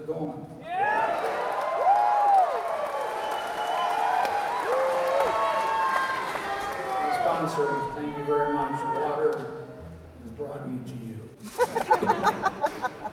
going. The sponsor, thank you very much. Water has brought me to you.